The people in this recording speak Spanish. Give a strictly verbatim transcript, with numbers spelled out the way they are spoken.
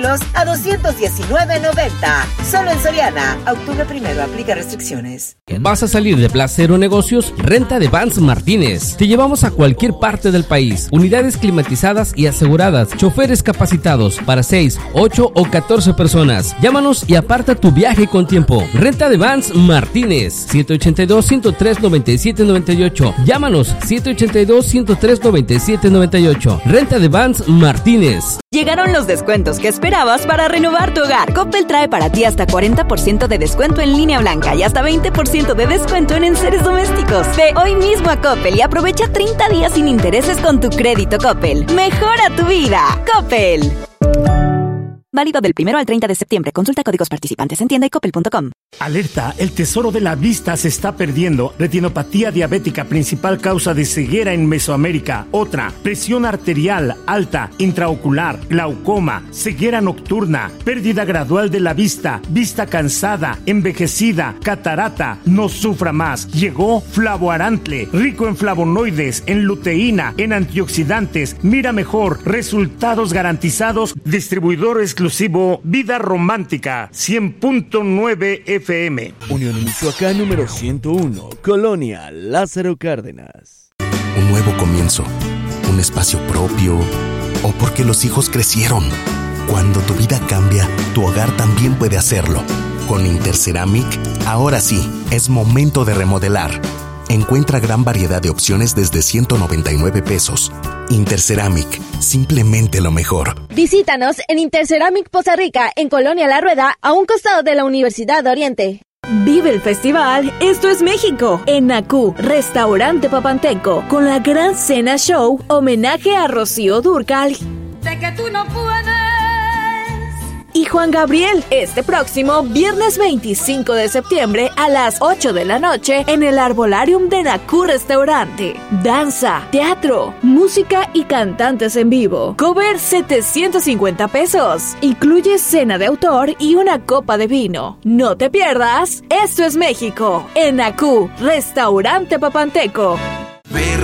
kilos a doscientos diecinueve noventa. Solo en Soriana. Octubre primero. Aplica restricciones. ¿Vas a salir de placer o negocios? Renta de Vans Martínez. Te llevamos a cualquier parte del país. Unidades climatizadas y aseguradas. Choferes capacitados para seis, ocho o catorce personas. Llámanos y aparta tu viaje con tiempo. Renta de Vans Martínez. siete ochenta y dos, ciento tres, noventa y siete noventa y ocho. Llámanos siete ochenta y dos, ciento tres, noventa y siete noventa y ocho. Renta de Vans Martínez. Llegaron los descuentos que esperabas para renovar tu hogar. Coppel trae para ti hasta cuarenta por ciento de descuento en línea blanca y hasta veinte por ciento de descuento en enseres domésticos. Ve hoy mismo a Coppel y aprovecha treinta días sin intereses con tu crédito Coppel. Mejora tu vida. Coppel. Válido del primero al treinta de septiembre. Consulta códigos participantes en tienda y coppel punto com. Alerta, el tesoro de la vista se está perdiendo. Retinopatía diabética, principal causa de ceguera en Mesoamérica. Otra, presión arterial alta, intraocular, glaucoma, ceguera nocturna, pérdida gradual de la vista, vista cansada, envejecida, catarata. No sufra más. Llegó Flavoarantle, rico en flavonoides, en luteína, en antioxidantes. Mira mejor, resultados garantizados. Distribuidor exclusivo Vida Romántica, cien punto nueve F M. Unión Michoacán número ciento uno, Colonia Lázaro Cárdenas. Un nuevo comienzo, un espacio propio, o porque los hijos crecieron. Cuando tu vida cambia, tu hogar también puede hacerlo. Con Interceramic, ahora sí, es momento de remodelar. Encuentra gran variedad de opciones desde ciento noventa y nueve pesos. Interceramic, simplemente lo mejor. Visítanos en Interceramic Poza Rica, en Colonia La Rueda, a un costado de la Universidad de Oriente. Vive el festival Esto es México en Nacú, Restaurante Papanteco, con la gran cena show, homenaje a Rocío Dúrcal. Sé que tú no puedes. Y Juan Gabriel, este próximo viernes veinticinco de septiembre a las ocho de la noche en el Arbolarium de Nacú Restaurante. Danza, teatro, música y cantantes en vivo. Cover setecientos cincuenta pesos. Incluye cena de autor y una copa de vino. No te pierdas, Esto es México en Nacú, Restaurante Papanteco. Ve